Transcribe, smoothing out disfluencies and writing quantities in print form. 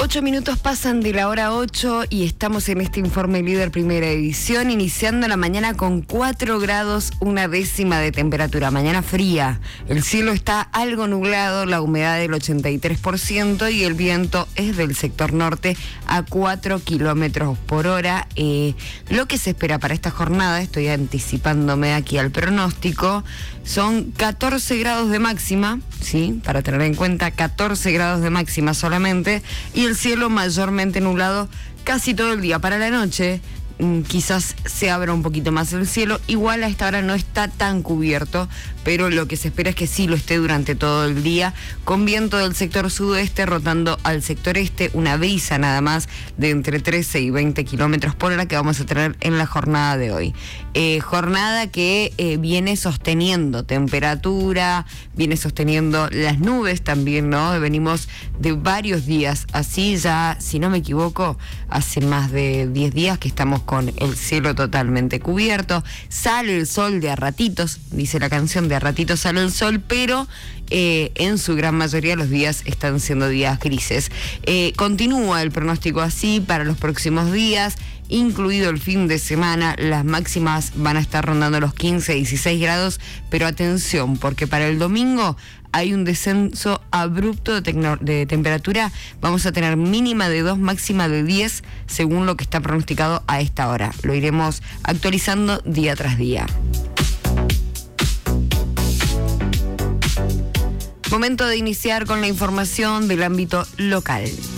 8 minutos pasan de la hora 8 y estamos en este Informe Líder primera edición, iniciando la mañana con 4 grados, 1/10 de temperatura. Mañana fría, el cielo está algo nublado, la humedad del 83% y el viento es del sector norte a 4 kilómetros por hora. Lo que se espera para esta jornada, estoy anticipándome aquí al pronóstico, son 14 grados de máxima, ¿sí? Para tener en cuenta, 14 grados de máxima solamente, y el cielo mayormente nublado casi todo el día. Para la noche quizás se abra un poquito más el cielo, igual a esta hora no está tan cubierto, pero lo que se espera es que sí lo esté durante todo el día, con viento del sector sudoeste rotando al sector este, una brisa nada más de entre 13 y 20 kilómetros por hora que vamos a tener en la jornada de hoy. Jornada que viene sosteniendo temperatura, viene sosteniendo las nubes también, ¿no? Venimos de varios días así, ya, si no me equivoco, hace más de 10 días que estamos con el cielo totalmente cubierto. Sale el sol de a ratitos, dice la canción, de a ratitos sale el sol, pero en su gran mayoría los días están siendo días grises. Continúa el pronóstico así para los próximos días, incluido el fin de semana. Las máximas van a estar rondando los 15, 16 grados, pero atención, porque para el domingo hay un descenso abrupto de temperatura. Vamos a tener mínima de 2, máxima de 10, según lo que está pronosticado a esta hora. Lo iremos actualizando día tras día. Momento de iniciar con la información del ámbito local.